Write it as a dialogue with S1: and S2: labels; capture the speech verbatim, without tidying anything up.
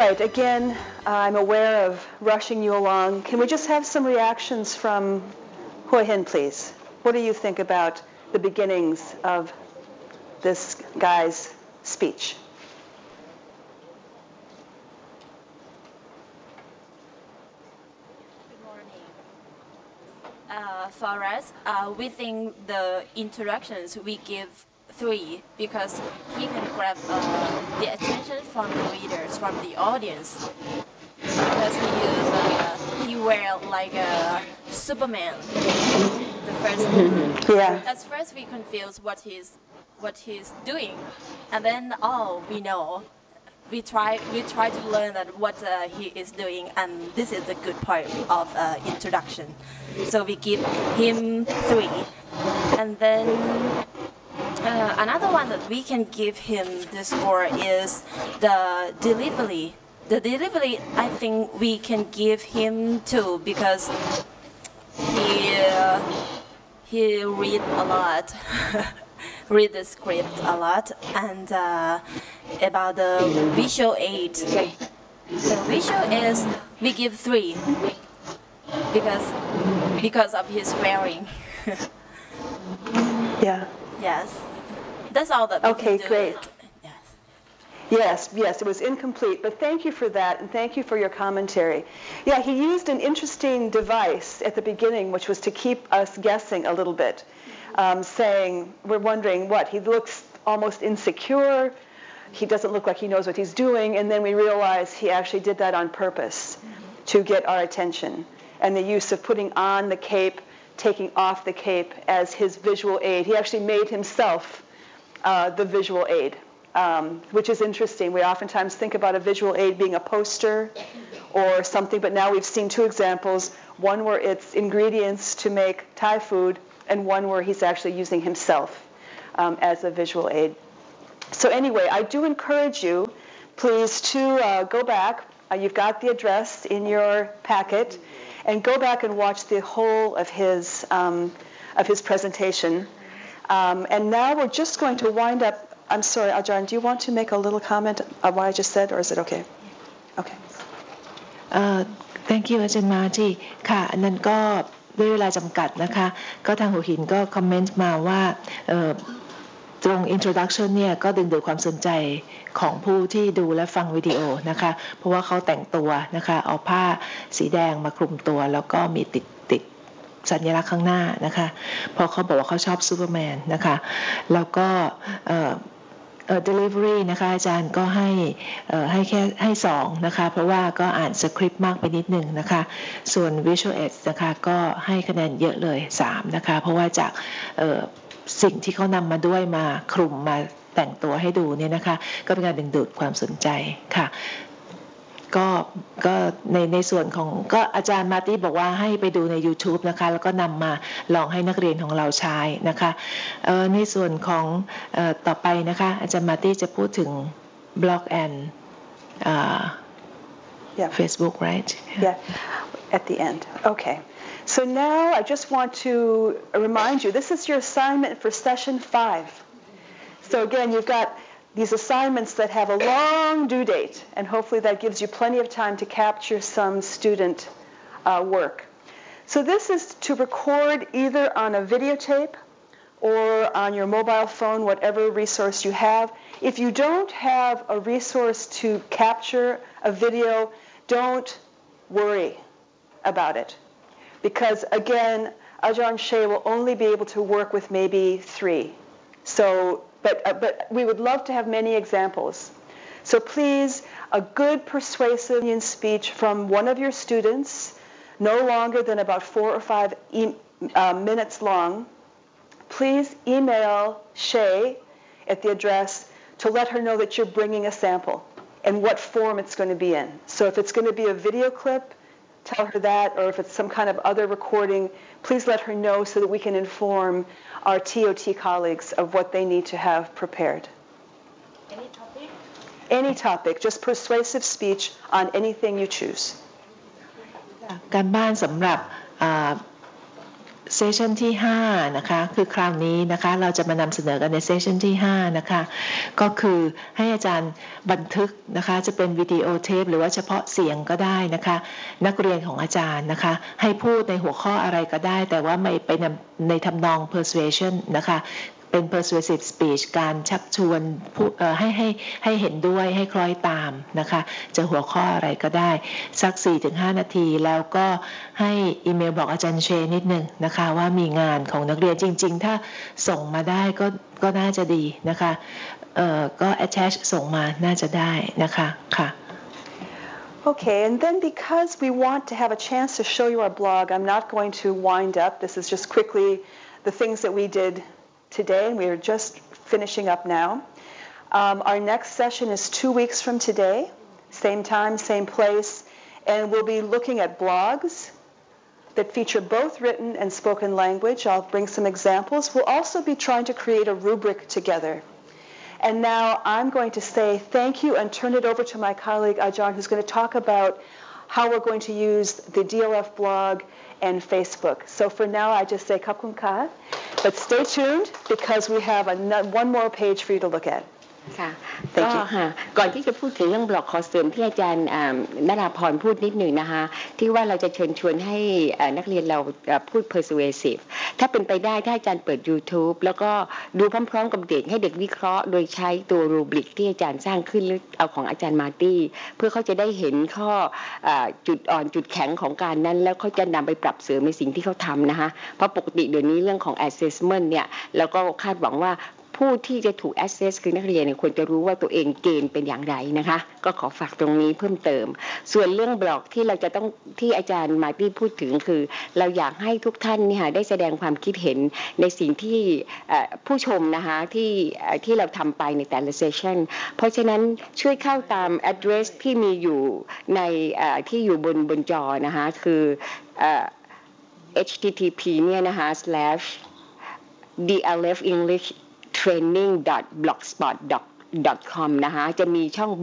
S1: right, again, I'm aware of rushing you along. Can we just have some reactions from Hoi Hin, please? What do you think about the beginnings of this guy's speech?
S2: Good morning. Uh, for us, uh, we think the introductions we give three because he can grab uh, the attention from the readers, from the audience, because he is uh, he wear like a Superman. The first
S1: mm-hmm. yeah.
S2: At first we confuse what he's what he's doing, and then oh we know. We try we try to learn that what uh, he is doing, and this is the good part of uh, introduction. So we give him three, and then uh, another one that we can give him the score is the delivery. The delivery, I think we can give him two because he uh, he read a lot. Read the script a lot, and uh, about the visual aid. The visual is we give three because because of his wearing.
S1: yeah.
S2: Yes, that's all that we
S1: okay,
S2: can do.
S1: Great.
S2: Yes.
S1: Yes, yes, it was incomplete, but thank you for that, and thank you for your commentary. Yeah, he used an interesting device at the beginning, which was to keep us guessing a little bit. Um, saying, we're wondering what, he looks almost insecure, he doesn't look like he knows what he's doing, and then we realize he actually did that on purpose mm-hmm. to get our attention. And the use of putting on the cape, taking off the cape as his visual aid. He actually made himself uh, the visual aid, um, which is interesting. We oftentimes think about a visual aid being a poster or something, but now we've seen two examples, one where it's ingredients to make Thai food, and one where he's actually using himself um, as a visual aid. So anyway, I do encourage you, please, to uh, go back. Uh, you've got the address in your packet, and go back and watch the whole of his um, of his presentation. Um, and now we're just going to wind up. I'm sorry, Ajahn, do you want to make a little comment on what I just said, or is it okay? Okay.
S3: Uh, thank you, Ajahn Marty. ค่ะอันนั้นก็ด้วยเวลาจำกัดนะคะก็ทางหัวหินก็คอมเมนต์มาว่าตรง introduction เนี่ยก็ดึงดูดความสนใจของผู้ที่ดูและฟังวิดีโอนะคะเพราะว่าเขาแต่งตัวนะคะเอาผ้าสีแดงมาคลุมตัวแล้วก็มีติดติดสัญลักษณ์ข้างหน้านะคะเพราะเขาบอกว่าเขาชอบซูเปอร์แมนนะคะแล้วก็delivery นะคะอาจารย์ก็ให้ให้แค่ให้สองนะคะเพราะว่าก็อ่านสคริปต์มากไปนิดนึงนะคะส่วน visual aids นะคะก็ให้คะแนนเยอะเลยสามนะคะเพราะว่าจากสิ่งที่เขานำมาด้วยมาคลุมมาแต่งตัวให้ดูเนี่ยนะคะก็เป็นการดึงดูดความสนใจค่ะก็ก็ในในส่วนของก็อาจารย์มาร์ตี้บอกว่าให้ไปดูใน YouTube นะคะแล้วก็นำมาลองให้นักเรียนของเราใช้นะคะในส่วนของต่อไปนะคะอาจารย์มาร์ตี้จะพูดถึง blog and uh,
S1: yeah.
S3: Facebook, right?
S1: Yeah. yeah, at the end. Okay. So now I just want to remind you, this is your assignment for session five. So again, you've got these assignments that have a long due date, and hopefully that gives you plenty of time to capture some student uh, work. So this is to record either on a videotape or on your mobile phone, whatever resource you have. If you don't have a resource to capture a video, don't worry about it. Because again, Ajahn Shea will only be able to work with maybe three. So But, uh, but we would love to have many examples. So please, a good persuasive speech from one of your students, no longer than about four or five e- uh, minutes long. Please email Shay at the address to let her know that you're bringing a sample and what form it's going to be in. So if it's going to be a video clip, tell her that, or if it's some kind of other recording, please let her know so that we can inform our T O T colleagues of what they need to have prepared.
S3: Any topic?
S1: Any topic, just persuasive speech on anything you choose.
S3: การบ้านสำหรับเซสชันที่ห้านะคะคือคราวนี้นะคะเราจะมานำเสนอกันในเซสชันที่ห้านะคะก็คือให้อาจารย์บันทึกนะคะจะเป็นวิดีโอเทปหรือว่าเฉพาะเสียงก็ได้นะคะนักเรียนของอาจารย์นะคะให้พูดในหัวข้ออะไรก็ได้แต่ว่าไม่ไปในทำนอง persuasion นะคะเป็น persuasive speech การชักชวนผู้ให้ให้ให้เห็นด้วยให้คล้อยตามนะคะจะหัวข้ออะไรก็ได้สัก สี่ถึงห้า นาทีแล้วก็ให้อีเมลบอกอาจารย์เชนิดนึงนะคะว่ามีงานของนักเรียนจริงๆถ้าส่งมาได้ก็ก็น่าจะดีนะคะเอ่อก็ attach ส่งมาน่าจะได้นะคะค่ะ
S1: Okay, and then because we want to have a chance to show you our blog, I'm not going to wind up. This is just quickly the things that we did today, and we are just finishing up now. Um, our next session is two weeks from today, same time, same place, and we'll be looking at blogs that feature both written and spoken language. I'll bring some examples. We'll also be trying to create a rubric together. And now I'm going to say thank you and turn it over to my colleague Ajahn, who's going to talk about how we're going to use the D L F blog and Facebook. So for now, I just say Khap Khun Ka, but stay tuned because we have a, one more page for you to look at.
S4: ค่ะก็ค่ะก่อนที่จะพูดถึงเรื่องบล็อกขอเสริมที่อาจารย์นราพรพูดนิดหนึ่งนะคะที่ว่าเราจะเชิญชวนให้นักเรียนเราพูด persuasive ถ้าเป็นไปได้ถ้าอาจารย์เปิด YouTube แล้วก็ดูพร้อมๆกับเด็กให้เด็กวิเคราะห์โดยใช้ตัวรูบริกที่อาจารย์สร้างขึ้นหรือเอาของอาจารย์มาร์ตี้เพื่อเขาจะได้เห็นข้อจุดอ่อนจุดแข็งของการนั้นแล้วเขาจะนำไปปรับเสริมในสิ่งที่เขาทำนะคะเพราะปกติเดี๋ยวนี้เรื่องของ assessment เนี่ยเราก็คาดหวังว่าผู้ที่จะถูก assess คือนักเรียนเนี่ยควรจะรู้ว่าตัวเองเกณฑ์เป็นอย่างไรนะคะก็ขอฝากตรงนี้เพิ่มเติมส่วนเรื่องบล็อกที่เราจะต้องที่อาจารย์มาร์ตี้พูดถึงคือเราอยากให้ทุกท่านเนี่ยได้แสดงความคิดเห็นในสิ่งที่ผู้ชมนะคะที่ที่เราทำไปในแต่ละเซสชั่นเพราะฉะนั้นช่วยเข้าตาม address ที่มีอยู่ในที่อยู่บนบนจอนะคะคือ เอช ที ที พี เนี่ยนะคะ slash ดี แอล เอฟ english training dot blogspot dot com นะคะจะมีช่อง